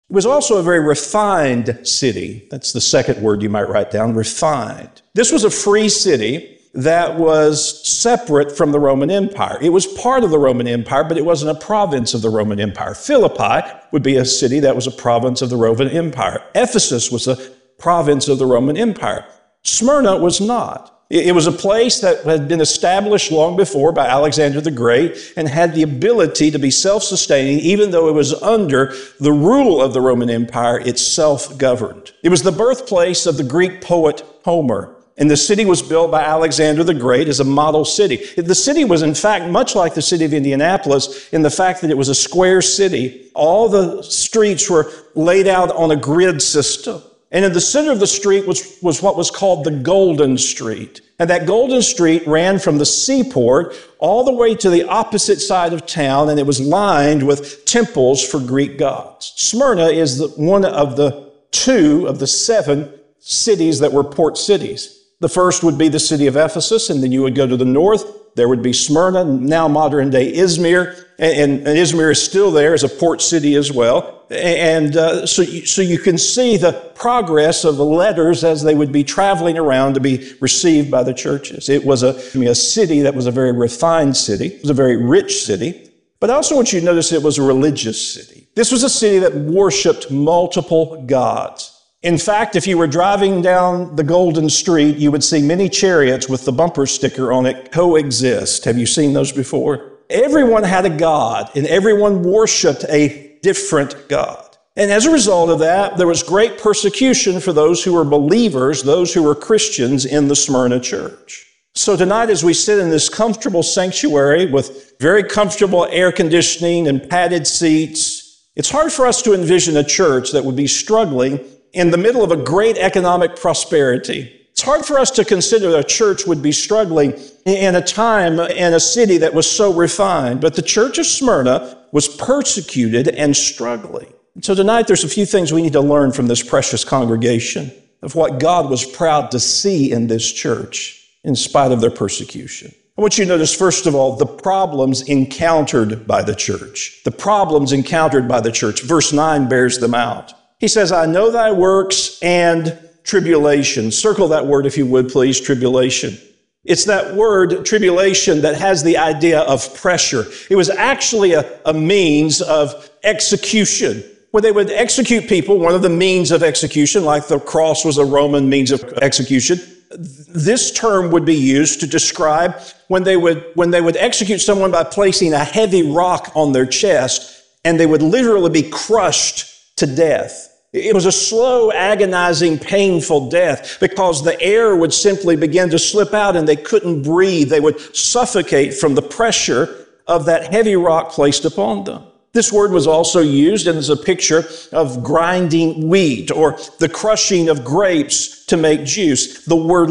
It was also a very refined city. That's the second word you might write down, refined. This was a free city that was separate from the Roman Empire. It was part of the Roman Empire, but it wasn't a province of the Roman Empire. Philippi would be a city that was a province of the Roman Empire. Ephesus was a province of the Roman Empire. Smyrna was not. It was a place that had been established long before by Alexander the Great and had the ability to be self-sustaining, even though it was under the rule of the Roman Empire, it self-governed. It was the birthplace of the Greek poet Homer. And the city was built by Alexander the Great as a model city. The city was, in fact, much like the city of Indianapolis in the fact that it was a square city. All the streets were laid out on a grid system. And in the center of the street was what was called the Golden Street. And that Golden Street ran from the seaport all the way to the opposite side of town, and it was lined with temples for Greek gods. Smyrna is one of the 2 of the 7 cities that were port cities. The first would be the city of Ephesus, and then you would go to the north. There would be Smyrna, now modern-day Izmir, and Izmir is still there as a port city as well. And so you can see the progress of the letters as they would be traveling around to be received by the churches. It was a city that was a very refined city. It was a very rich city. But I also want you to notice it was a religious city. This was a city that worshiped multiple gods. In fact, if you were driving down the Golden Street, you would see many chariots with the bumper sticker on it, coexist. Have you seen those before? Everyone had a god, and everyone worshiped a different god. And as a result of that, there was great persecution for those who were believers, those who were Christians in the Smyrna church. So tonight, as we sit in this comfortable sanctuary with very comfortable air conditioning and padded seats, it's hard for us to envision a church that would be struggling in the middle of a great economic prosperity. It's hard for us to consider a church would be struggling in a time in a city that was so refined. But the church of Smyrna was persecuted and struggling. And so tonight there's a few things we need to learn from this precious congregation of what God was proud to see in this church in spite of their persecution. I want you to notice, first of all, the problems encountered by the church. The problems encountered by the church. Verse 9 bears them out. He says, I know thy works and tribulation. Circle that word, if you would, please, tribulation. It's that word, tribulation, that has the idea of pressure. It was actually a means of execution. When they would execute people, one of the means of execution, like the cross was a Roman means of execution, this term would be used to describe when they would execute someone by placing a heavy rock on their chest, and they would literally be crushed to death. It was a slow, agonizing, painful death because the air would simply begin to slip out and they couldn't breathe. They would suffocate from the pressure of that heavy rock placed upon them. This word was also used as a picture of grinding wheat or the crushing of grapes to make juice. The word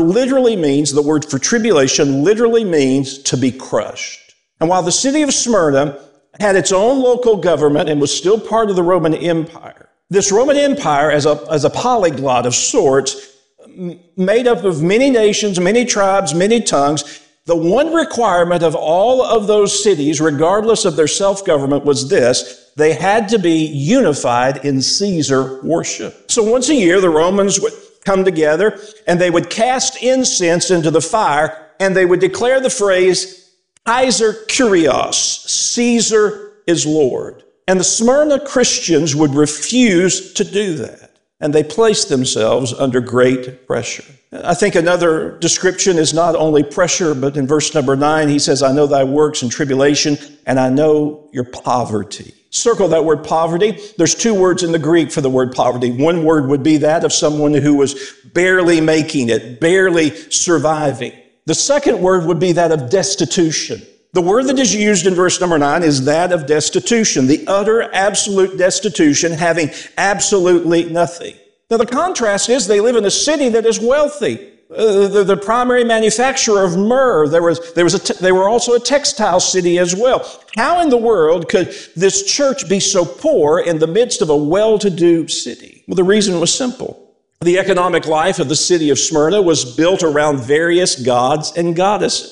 for tribulation literally means to be crushed. And while the city of Smyrna had its own local government and was still part of the Roman Empire, this Roman Empire, as a polyglot of sorts, made up of many nations, many tribes, many tongues, the one requirement of all of those cities, regardless of their self-government, was this: they had to be unified in Caesar worship. So once a year, the Romans would come together and they would cast incense into the fire and they would declare the phrase, Kaiser Kyrios, Caesar is Lord. And the Smyrna Christians would refuse to do that. And they placed themselves under great pressure. I think another description is not only pressure, but in verse number 9, he says, I know thy works and tribulation, and I know your poverty. Circle that word poverty. There's 2 words in the Greek for the word poverty. One word would be that of someone who was barely making it, barely surviving. The second word would be that of destitution. The word that is used in verse number 9 is that of destitution, the utter, absolute destitution, having absolutely nothing. Now, the contrast is they live in a city that is wealthy. The primary manufacturer of myrrh. They were also a textile city as well. How in the world could this church be so poor in the midst of a well-to-do city? Well, the reason was simple. The economic life of the city of Smyrna was built around various gods and goddesses.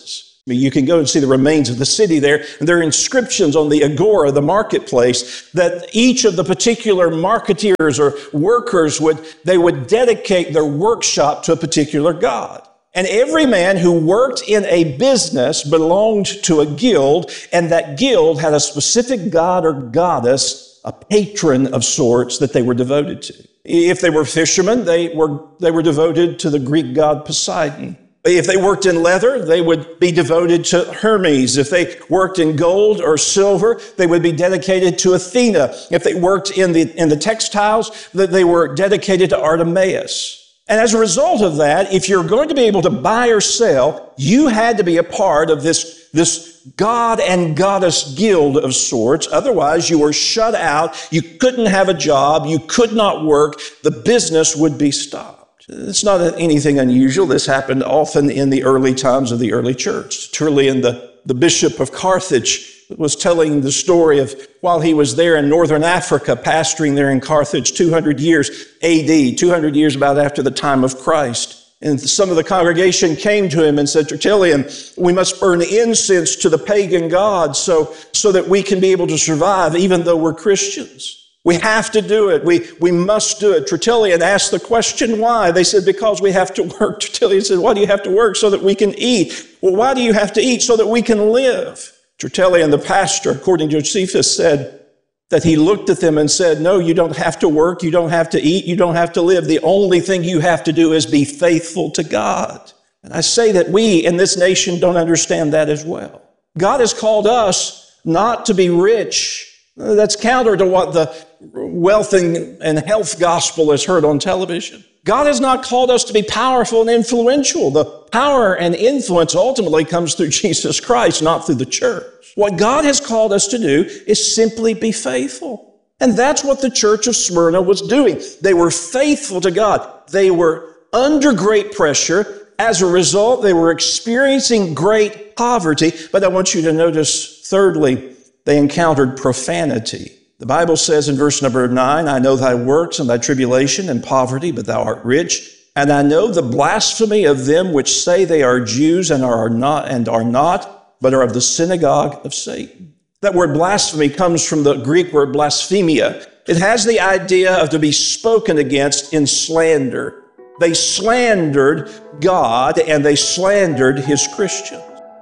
You can go and see the remains of the city there, and there are inscriptions on the agora, the marketplace, that each of the particular marketeers or workers would dedicate their workshop to a particular god. And every man who worked in a business belonged to a guild, and that guild had a specific god or goddess, a patron of sorts that they were devoted to. If they were fishermen, they were devoted to the Greek god Poseidon. If they worked in leather, they would be devoted to Hermes. If they worked in gold or silver, they would be dedicated to Athena. If they worked in the textiles, they were dedicated to Artemis. And as a result of that, if you're going to be able to buy or sell, you had to be a part of this god and goddess guild of sorts. Otherwise, you were shut out. You couldn't have a job. You could not work. The business would be stopped. It's not anything unusual. This happened often in the early times of the early church. Tertullian, the bishop of Carthage, was telling the story of while he was there in northern Africa, pastoring there in Carthage 200 years AD, 200 years about after the time of Christ. And some of the congregation came to him and said, Tertullian, we must burn incense to the pagan gods so that we can be able to survive even though we're Christians. We have to do it. We must do it. Tertullian asked the question, why? They said, because we have to work. Tertullian said, why do you have to work? So that we can eat. Well, why do you have to eat? So that we can live. Tertullian, the pastor, according to Josephus, said that he looked at them and said, no, you don't have to work. You don't have to eat. You don't have to live. The only thing you have to do is be faithful to God. And I say that we in this nation don't understand that as well. God has called us not to be rich. That's counter to what the wealth and health gospel has heard on television. God has not called us to be powerful and influential. The power and influence ultimately comes through Jesus Christ, not through the church. What God has called us to do is simply be faithful. And that's what the church of Smyrna was doing. They were faithful to God. They were under great pressure. As a result, they were experiencing great poverty. But I want you to notice, thirdly, they encountered profanity. The Bible says in verse number 9, I know thy works and thy tribulation and poverty, but thou art rich. And I know the blasphemy of them which say they are Jews and are not, but are of the synagogue of Satan. That word blasphemy comes from the Greek word blasphemia. It has the idea of to be spoken against in slander. They slandered God and they slandered his Christians.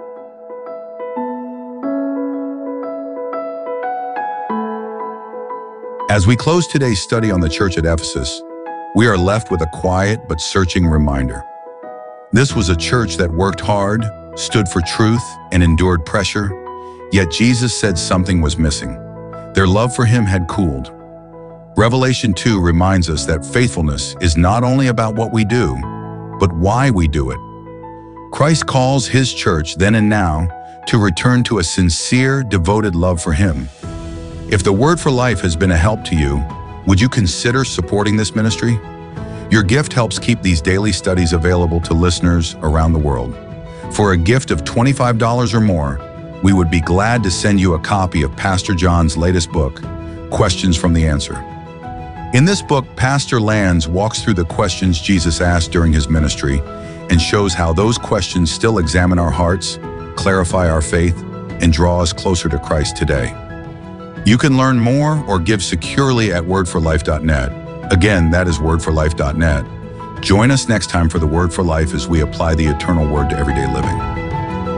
As we close today's study on the church at Ephesus, we are left with a quiet but searching reminder. This was a church that worked hard, stood for truth, and endured pressure, yet Jesus said something was missing. Their love for him had cooled. Revelation 2 reminds us that faithfulness is not only about what we do, but why we do it. Christ calls his church then and now to return to a sincere, devoted love for him. If the Word for Life has been a help to you, would you consider supporting this ministry? Your gift helps keep these daily studies available to listeners around the world. For a gift of $25 or more, we would be glad to send you a copy of Pastor John's latest book, Questions from the Answer. In this book, Pastor Lands walks through the questions Jesus asked during his ministry and shows how those questions still examine our hearts, clarify our faith, and draw us closer to Christ today. You can learn more or give securely at wordforlife.net. Again, that is wordforlife.net. Join us next time for the Word for Life as we apply the eternal word to everyday living.